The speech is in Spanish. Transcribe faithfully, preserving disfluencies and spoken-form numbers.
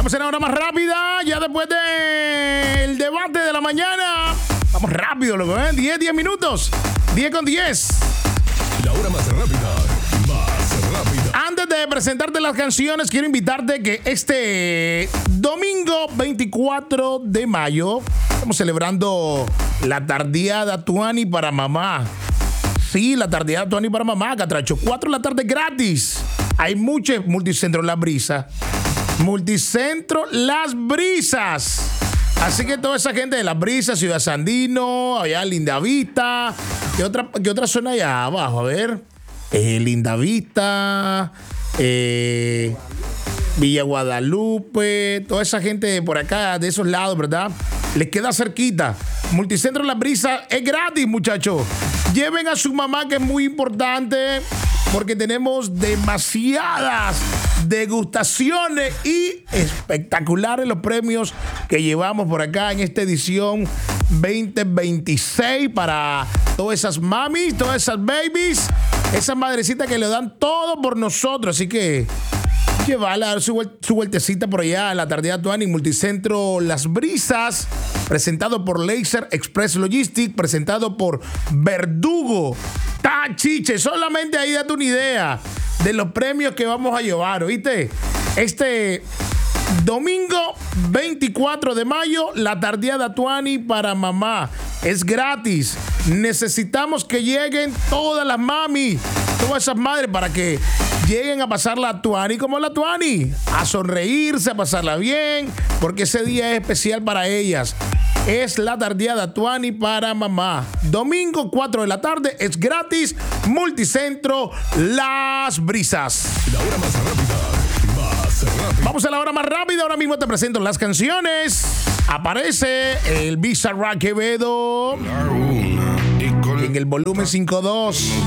Estamos en la hora más rápida, ya después del debate de la mañana. Vamos rápido, loco, ¿eh? diez, diez minutos. diez con diez. La hora más rápida, más rápida. Antes de presentarte las canciones, quiero invitarte que este domingo veinticuatro de mayo estamos celebrando la tardeada Tuani para mamá. Sí, la tardeada Tuani para mamá, Catracho. cuatro de la tarde gratis. Hay muchos multicentros Las Brisas. Multicentro Las Brisas. Así que toda esa gente de Las Brisas, Ciudad Sandino, allá Lindavista, ¿qué otra, qué otra zona allá abajo? A ver, eh, Lindavista, eh, Villa Guadalupe, toda esa gente por acá, de esos lados, ¿verdad? Les queda cerquita. Multicentro Las Brisas es gratis, muchachos. Lleven a su mamá, que es muy importante, porque tenemos demasiadas degustaciones y espectaculares los premios que llevamos por acá en esta edición veinte veintiséis para todas esas mamis, todas esas babies, esas madrecitas que le dan todo por nosotros. Así que llevarla a dar su, vuel- su vueltecita por allá a la tardeada Tuani, Multicentro Las Brisas, presentado por Laser Express Logistics, presentado por Verdugo. Tachiche, solamente ahí date una idea de los premios que vamos a llevar, ¿oíste? Este domingo veinticuatro de mayo, la tardeada Tuani para mamá. Es gratis. Necesitamos que lleguen todas las mami, todas esas madres, para que lleguen a pasar la Tuani como la Tuani, a sonreírse, a pasarla bien, porque ese día es especial para ellas. Es la tardeada Tuani para mamá. Domingo cuatro de la tarde, es gratis. Multicentro Las Brisas. La hora más rápida, más rápida. Vamos a la hora más rápida. Ahora mismo te presento las canciones. Aparece el Bizarrap Quevedo en el volumen cinco dos.